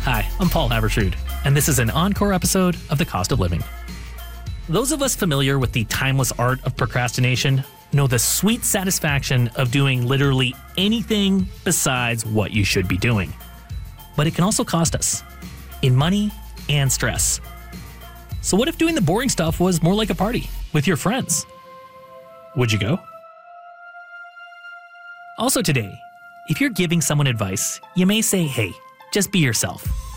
Hi, I'm Paul Haberstrood, and this is an encore episode of The Cost of Living. Those of us familiar with the timeless art of procrastination know the sweet satisfaction of doing literally anything besides what you should be doing. But it can also cost us in money and stress. So what if doing the boring stuff was more like a party with your friends? Would you go? Also today, if you're giving someone advice, you may say, hey, just be yourself.